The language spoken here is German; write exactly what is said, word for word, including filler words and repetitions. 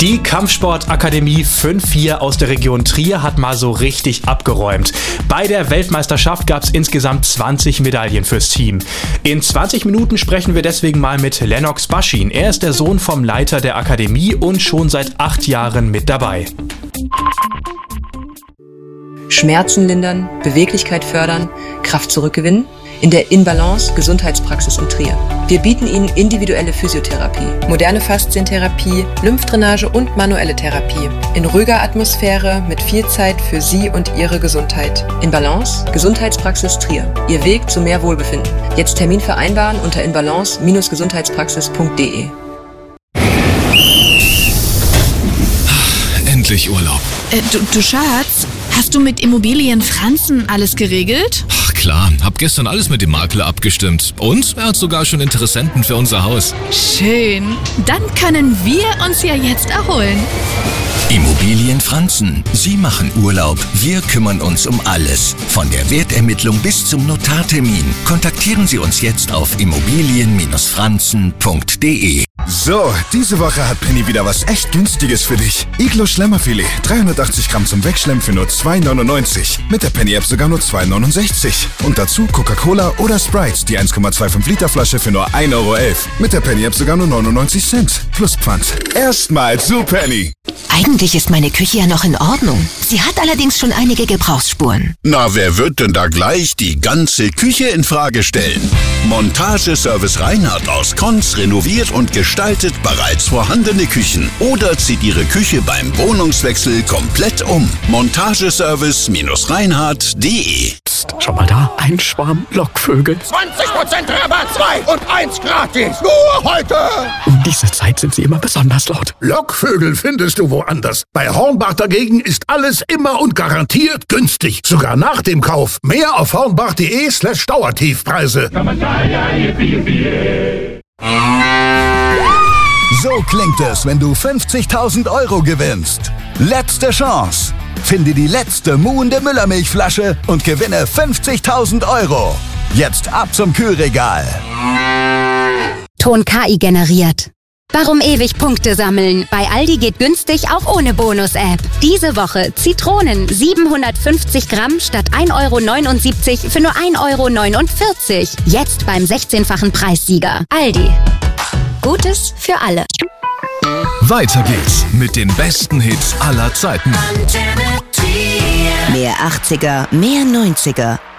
Die Kampfsportakademie fünf vier aus der Region Trier hat mal so richtig abgeräumt. Bei der Weltmeisterschaft gab es insgesamt zwanzig Medaillen fürs Team. In zwanzig Minuten sprechen wir deswegen mal mit Lennox Baschin. Er ist der Sohn vom Leiter der Akademie und schon seit acht Jahren mit dabei. Schmerzen lindern, Beweglichkeit fördern, Kraft zurückgewinnen? In der InBalance Gesundheitspraxis in Trier. Wir bieten Ihnen individuelle Physiotherapie, moderne Faszientherapie, Lymphdrainage und manuelle Therapie. In ruhiger Atmosphäre mit viel Zeit für Sie und Ihre Gesundheit. InBalance Gesundheitspraxis Trier. Ihr Weg zu mehr Wohlbefinden. Jetzt Termin vereinbaren unter inbalance Bindestrich gesundheitspraxis punkt de. Endlich Urlaub. Äh, du, du Schatz, hast du mit Immobilien Franzen alles geregelt? Ach klar, hab gestern alles mit dem Makler abgestimmt. Und er hat sogar schon Interessenten für unser Haus. Schön. Dann können wir uns ja jetzt erholen. Immobilien Franzen. Sie machen Urlaub. Wir kümmern uns um alles. Von der Wertermittlung bis zum Notartermin. Kontaktieren Sie uns jetzt auf immobilien Bindestrich franzen punkt de. So, diese Woche hat Penny wieder was echt Günstiges für dich. Iglo Schlemmerfilet, dreihundertachtzig Gramm zum Wegschlemmen für nur zwei neunundneunzig. Mit der Penny-App sogar nur zwei neunundsechzig. Und dazu Coca-Cola oder Sprite, die eins Komma fünfundzwanzig Liter Flasche für nur ein Euro elf. Mit der Penny-App sogar nur neunundneunzig Cent. Plus Pfand. Erstmal zu Penny. Eigentlich ist meine Küche ja noch in Ordnung. Sie hat allerdings schon einige Gebrauchsspuren. Na, wer wird denn da gleich die ganze Küche in Frage stellen? Montageservice Reinhardt aus Konz renoviert und gestaltet bereits vorhandene Küchen oder zieht Ihre Küche beim Wohnungswechsel komplett um. Montageservice Reinhardt punkt de. Psst, schau mal da, ein Schwarm Lockvögel. zwanzig Prozent Rabatt, zwei und eins gratis. Nur heute. Um diese Zeit sind sie immer besonders laut. Lockvögel findest du woanders. Bei Hornbach dagegen ist alles immer und garantiert günstig. Sogar nach dem Kauf. Mehr auf hornbach.de slash Dauertiefpreise. So klingt es, wenn du fünfzigtausend Euro gewinnst. Letzte Chance. Finde die letzte muhende Müllermilchflasche und gewinne fünfzigtausend Euro. Jetzt ab zum Kühlregal. Ton K I generiert. Warum ewig Punkte sammeln? Bei Aldi geht günstig auch ohne Bonus-App. Diese Woche Zitronen siebenhundertfünfzig Gramm statt ein Euro neunundsiebzig für nur ein Euro neunundvierzig. Jetzt beim sechzehnfachen Preissieger. Aldi. Gutes für alle. Weiter geht's mit den besten Hits aller Zeiten. Mehr achtziger, mehr neunziger.